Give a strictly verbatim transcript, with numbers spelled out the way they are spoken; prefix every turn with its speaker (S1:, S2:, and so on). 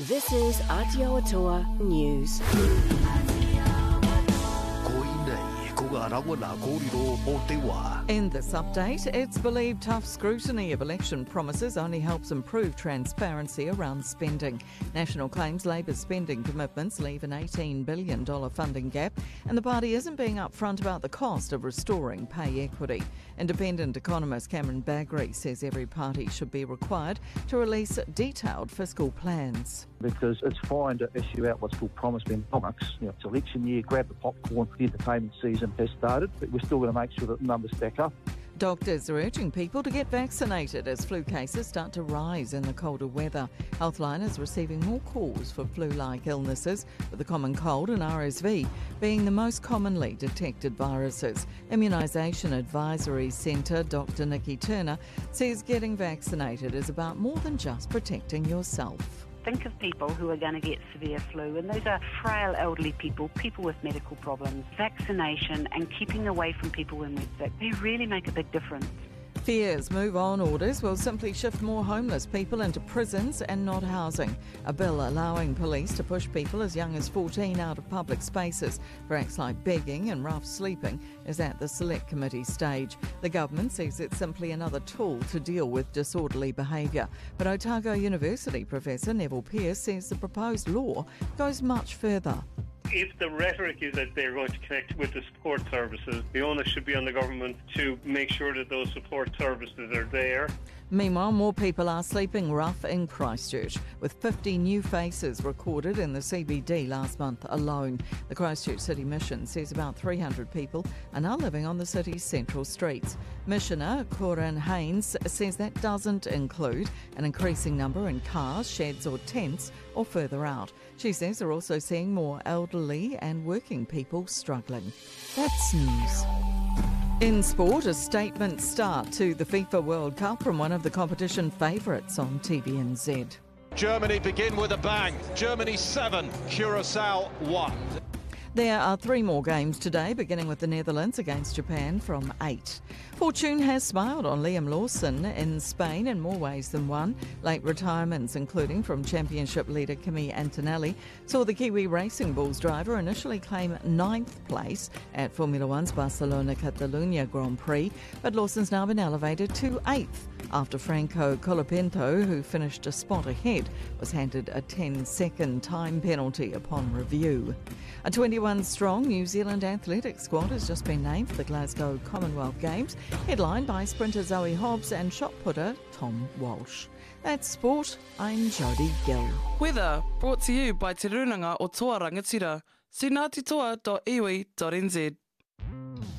S1: This is Aotearoa News.
S2: In this update, it's believed tough scrutiny of election promises only helps improve transparency around spending. National claims Labour's spending commitments leave an eighteen billion dollars funding gap, and the party isn't being upfront about the cost of restoring pay equity. Independent economist Cameron Bagri says every party should be required to release detailed fiscal plans.
S3: Because it's fine to issue out what's called promise when promise. You know, it's election year, grab the popcorn, the entertainment season has started, but we're still going to make sure that the numbers stack up.
S2: Doctors are urging people to get vaccinated as flu cases start to rise in the colder weather. Healthline is receiving more calls for flu-like illnesses, with the common cold and R S V being the most commonly detected viruses. Immunisation Advisory Centre Doctor Nikki Turner says getting vaccinated is about more than just protecting yourself.
S4: Think of people who are going to get severe flu, and those are frail elderly people, people with medical problems. Vaccination and keeping away from people when we're sick, they really make a big difference.
S2: Fears Move On orders will simply shift more homeless people into prisons and not housing. A bill allowing police to push people as young as fourteen out of public spaces for acts like begging and rough sleeping is at the Select Committee stage. The government says it's simply another tool to deal with disorderly behaviour. But Otago University Professor Neville Pearce says the proposed law goes much further.
S5: If the rhetoric is that they're going to connect with the support services, the onus should be on the government to make sure that those support services are there.
S2: Meanwhile, more people are sleeping rough in Christchurch, with fifty new faces recorded in the C B D last month alone. The Christchurch City Mission says about three hundred people are now living on the city's central streets. Missioner Corinne Haynes says that doesn't include an increasing number in cars, sheds or tents or further out. She says they're also seeing more elderly and working people struggling. That's news. In sport, a statement start to the FIFA World Cup from one of the competition favourites on T V N Z.
S6: Germany begin with a bang. Germany seven, Curaçao one.
S2: There are three more games today, beginning with the Netherlands against Japan from eight. Fortune has smiled on Liam Lawson in Spain in more ways than one. Late retirements, including from championship leader Kimi Antonelli, saw the Kiwi Racing Bulls driver initially claim ninth place at Formula One's Barcelona-Catalunya Grand Prix, but Lawson's now been elevated to eighth after Franco Colapinto, who finished a spot ahead, was handed a ten-second time penalty upon review. A twenty-one-strong New Zealand athletics squad has just been named for the Glasgow Commonwealth Games, headlined by sprinter Zoe Hobbs and shot putter Tom Walsh. That's sport. I'm Jodie Gill.
S7: Weather brought to you by Te Runanga o Toa Rangatira. See ngāti toa dot iwi dot n z.